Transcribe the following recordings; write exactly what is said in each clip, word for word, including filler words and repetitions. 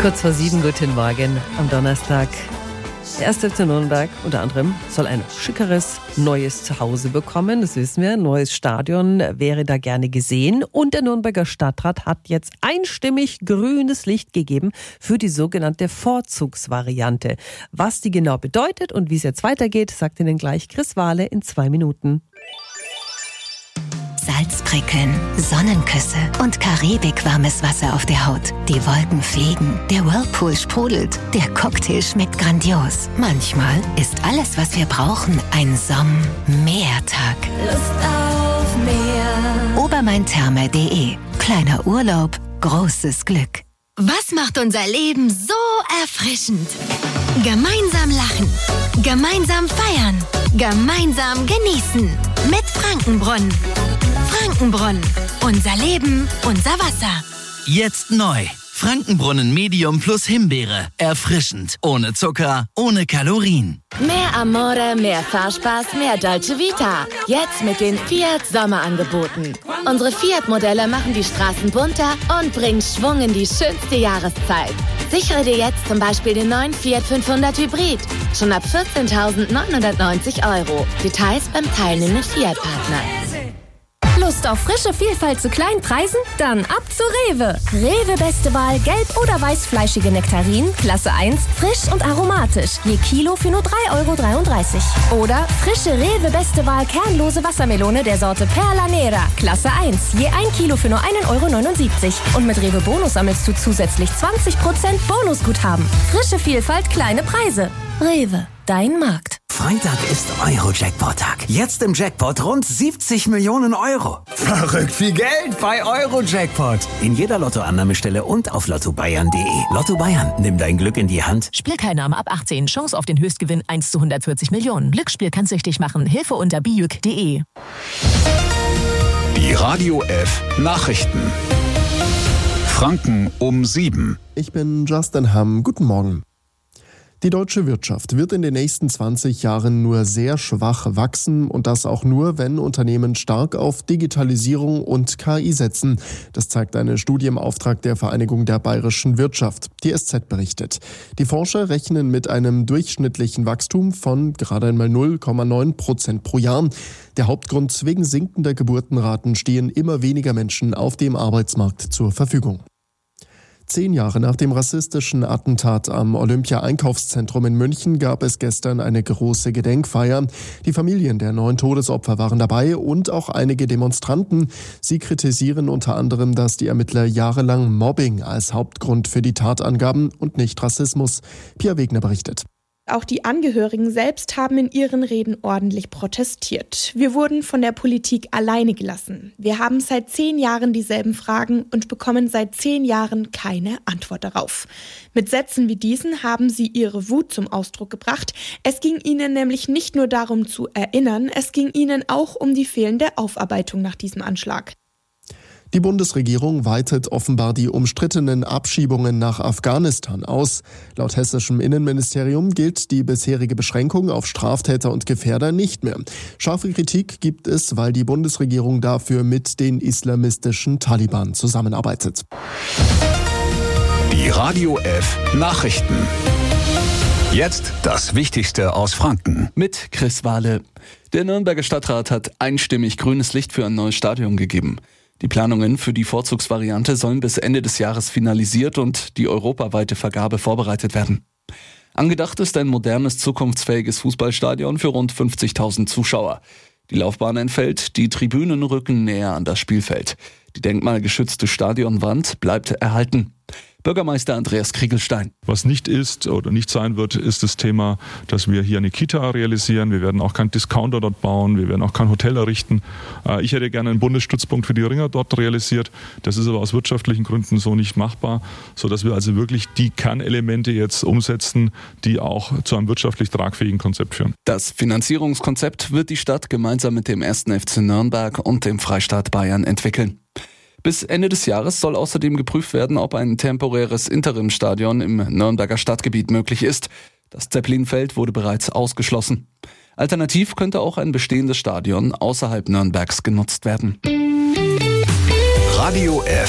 Kurz vor sieben, guten Morgen am Donnerstag. Der erste F C Nürnberg unter anderem soll ein schickeres neues Zuhause bekommen. Das wissen wir. Ein neues Stadion wäre da gerne gesehen. Und der Nürnberger Stadtrat hat jetzt einstimmig grünes Licht gegeben für die sogenannte Vorzugsvariante. Was die genau bedeutet und wie es jetzt weitergeht, sagt Ihnen gleich Chris Wahle in zwei Minuten. Salzprickeln, Sonnenküsse und karibikwarmes Wasser auf der Haut. Die Wolken fliegen, der Whirlpool sprudelt, der Cocktail schmeckt grandios. Manchmal ist alles, was wir brauchen, ein Somm-Meertag. Lust auf Meer. Obermain-Therme punkt de. Kleiner Urlaub, großes Glück. Was macht unser Leben so erfrischend? Gemeinsam lachen, gemeinsam feiern, gemeinsam genießen. Mit Frankenbrunnen. Frankenbrunnen. Unser Leben, unser Wasser. Jetzt neu. Frankenbrunnen Medium plus Himbeere. Erfrischend. Ohne Zucker, ohne Kalorien. Mehr Amore, mehr Fahrspaß, mehr Dolce Vita. Jetzt mit den Fiat Sommerangeboten. Unsere Fiat-Modelle machen die Straßen bunter und bringen Schwung in die schönste Jahreszeit. Sichere dir jetzt zum Beispiel den neuen Fiat fünfhundert Hybrid. Schon ab vierzehntausendneunhundertneunzig Euro. Details beim teilnehmenden Fiat-Partner. Lust auf frische Vielfalt zu kleinen Preisen? Dann ab zu Rewe. Rewe Beste Wahl gelb- oder weißfleischige Nektarinen, Klasse eins, frisch und aromatisch. Je Kilo für nur drei Euro dreiunddreißig. Oder frische Rewe Beste Wahl kernlose Wassermelone der Sorte Perla Nera, Klasse eins. Je ein Kilo für nur ein Euro neunundsiebzig. Und mit Rewe Bonus sammelst du zusätzlich zwanzig Prozent Bonusguthaben. Frische Vielfalt, kleine Preise. Rewe, dein Markt. Freitag ist Euro-Jackpot-Tag. Jetzt im Jackpot rund siebzig Millionen Euro. Verrückt viel Geld bei Euro-Jackpot. In jeder Lottoannahmestelle und auf lotto bayern punkt de. Lotto Bayern, nimm dein Glück in die Hand. Spielteilnahme ab achtzehn. Chance auf den Höchstgewinn eins zu hundertvierzig Millionen. Glücksspiel kann süchtig machen. Hilfe unter bijuk punkt de. Die Radio F Nachrichten. Franken um sieben. Ich bin Justin Hamm. Guten Morgen. Die deutsche Wirtschaft wird in den nächsten zwanzig Jahren nur sehr schwach wachsen und das auch nur, wenn Unternehmen stark auf Digitalisierung und K I setzen. Das zeigt eine Studie im Auftrag der Vereinigung der bayerischen Wirtschaft. Die S Z berichtet. Die Forscher rechnen mit einem durchschnittlichen Wachstum von gerade einmal null Komma neun Prozent pro Jahr. Der Hauptgrund: wegen sinkender Geburtenraten stehen immer weniger Menschen auf dem Arbeitsmarkt zur Verfügung. Zehn Jahre nach dem rassistischen Attentat am Olympia-Einkaufszentrum in München gab es gestern eine große Gedenkfeier. Die Familien der neun Todesopfer waren dabei und auch einige Demonstranten. Sie kritisieren unter anderem, dass die Ermittler jahrelang Mobbing als Hauptgrund für die Tat angaben und nicht Rassismus. Pia Wegner berichtet. Auch die Angehörigen selbst haben in ihren Reden ordentlich protestiert. Wir wurden von der Politik alleine gelassen. Wir haben seit zehn Jahren dieselben Fragen und bekommen seit zehn Jahren keine Antwort darauf. Mit Sätzen wie diesen haben sie ihre Wut zum Ausdruck gebracht. Es ging ihnen nämlich nicht nur darum zu erinnern, es ging ihnen auch um die fehlende Aufarbeitung nach diesem Anschlag. Die Bundesregierung weitet offenbar die umstrittenen Abschiebungen nach Afghanistan aus. Laut hessischem Innenministerium gilt die bisherige Beschränkung auf Straftäter und Gefährder nicht mehr. Scharfe Kritik gibt es, weil die Bundesregierung dafür mit den islamistischen Taliban zusammenarbeitet. Die Radio F Nachrichten. Jetzt das Wichtigste aus Franken. Mit Chris Wahle. Der Nürnberger Stadtrat hat einstimmig grünes Licht für ein neues Stadion gegeben. Die Planungen für die Vorzugsvariante sollen bis Ende des Jahres finalisiert und die europaweite Vergabe vorbereitet werden. Angedacht ist ein modernes, zukunftsfähiges Fußballstadion für rund fünfzigtausend Zuschauer. Die Laufbahn entfällt, die Tribünen rücken näher an das Spielfeld. Die denkmalgeschützte Stadionwand bleibt erhalten. Bürgermeister Andreas Kriegelstein. Was nicht ist oder nicht sein wird, ist das Thema, dass wir hier eine Kita realisieren. Wir werden auch keinen Discounter dort bauen. Wir werden auch kein Hotel errichten. Ich hätte gerne einen Bundesstützpunkt für die Ringer dort realisiert. Das ist aber aus wirtschaftlichen Gründen so nicht machbar, sodass wir also wirklich die Kernelemente jetzt umsetzen, die auch zu einem wirtschaftlich tragfähigen Konzept führen. Das Finanzierungskonzept wird die Stadt gemeinsam mit dem ersten F C Nürnberg und dem Freistaat Bayern entwickeln. Bis Ende des Jahres soll außerdem geprüft werden, ob ein temporäres Interimstadion im Nürnberger Stadtgebiet möglich ist. Das Zeppelinfeld wurde bereits ausgeschlossen. Alternativ könnte auch ein bestehendes Stadion außerhalb Nürnbergs genutzt werden. Radio F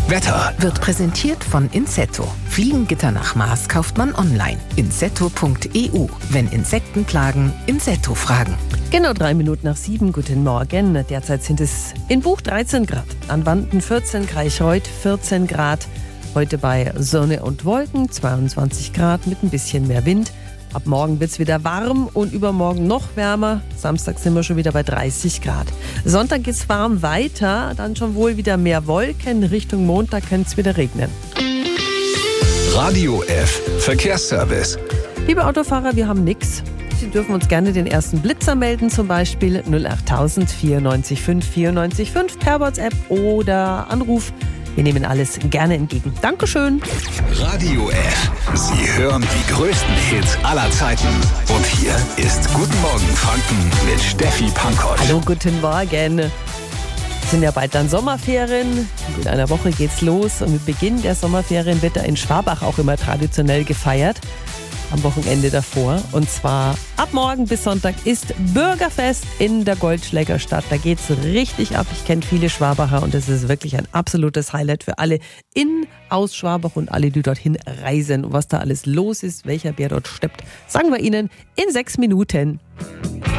Wetter Wird präsentiert von Insetto. Fliegengitter nach Maß kauft man online. insetto punkt e u. Wenn Insekten plagen, Insetto fragen. Genau drei Minuten nach sieben, guten Morgen. Derzeit sind es in Buch dreizehn Grad, an Wanden vierzehn, Kreichreuth vierzehn Grad. Heute bei Sonne und Wolken zweiundzwanzig Grad mit ein bisschen mehr Wind. Ab morgen wird es wieder warm und übermorgen noch wärmer. Samstag sind wir schon wieder bei dreißig Grad. Sonntag geht es warm weiter, dann schon wohl wieder mehr Wolken. Richtung Montag könnte es wieder regnen. Radio F Verkehrsservice. Liebe Autofahrer, wir haben nichts. Sie dürfen uns gerne den ersten Blitzer melden, zum Beispiel null achttausend vierundneunzig fünf vierundneunzig fünf per WhatsApp oder Anruf. Wir nehmen alles gerne entgegen. Dankeschön. Radio F. Sie hören die größten Hits aller Zeiten. Und hier ist Guten Morgen Franken mit Steffi Pankosch. Hallo, guten Morgen. Wir sind ja bald dann Sommerferien. In einer Woche geht's los. Und mit Beginn der Sommerferien wird da in Schwabach auch immer traditionell gefeiert. Am Wochenende davor. Und zwar ab morgen bis Sonntag ist Bürgerfest in der Goldschlägerstadt. Da geht's richtig ab. Ich kenne viele Schwabacher und es ist wirklich ein absolutes Highlight für alle in, aus Schwabach und alle, die dorthin reisen. Und was da alles los ist, welcher Bär dort steppt, sagen wir Ihnen in sechs Minuten.